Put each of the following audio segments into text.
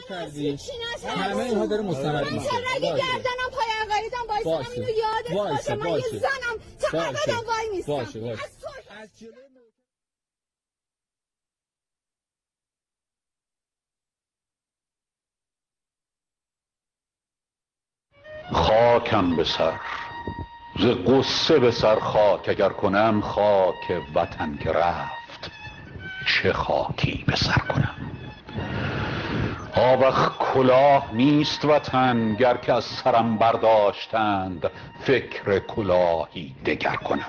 کردی همه اینها داره مستند میشه. من چرا اگه گردنم پای عقایدم وایسم اینو یادت باشه من یه زنم تا ابدم وای میستم. باشه. خاکم به سر ز غصه به سر خاک اگر کنم، خاک وطن که رفت چه خاکی به سر کنم. آوخ کلاه نیست وطن گر که از سرم برداشتند، فکر کلاهی دگر کنم.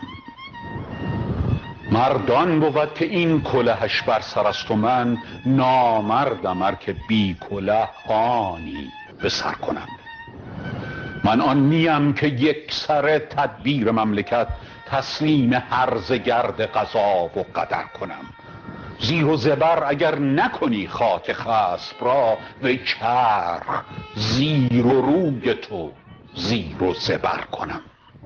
مردان بود که این کلهش بر سر است و من نامردم ار که بی کله آنی به سر کنم. من آن نیم که یک سر تدبیر مملکت، تسلیم هرزه گرد قضا و قدر کنم. زیر و زبر اگر نکنی خاک خصم را، وی چرخ زیر و روی تو زیر و زبر کنم.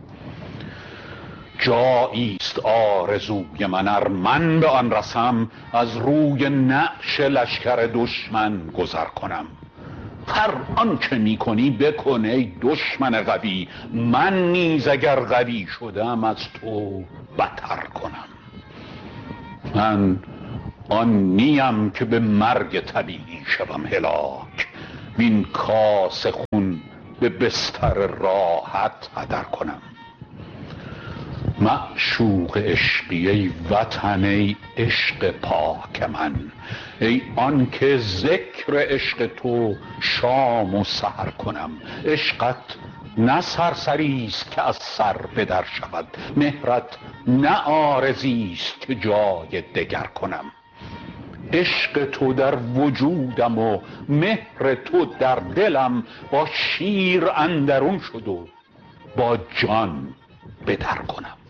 جاییست آرزوی من ار من به آن رسم، از روی نعش لشکر دشمن گذر کنم. هر آن که می کنی بکن ای دشمن قوی، من نیز اگر قوی شدم از تو بتر کنم. من آن نیم که به مرگ طبیعی شوم هلاک، وین کاس خون به بستر راحت هدر کنم. معشوق عشقی ای وطن ای عشق پاک من، ای آن که ذکر عشق تو شام و سحر کنم. عشقت نه سرسریست که از سر به در شود، مهرت نه عارضیست که جای دگر کنم. عشق تو در وجودم و مهر تو در دلم، با شیر اندرون شد و با جان به در کنم.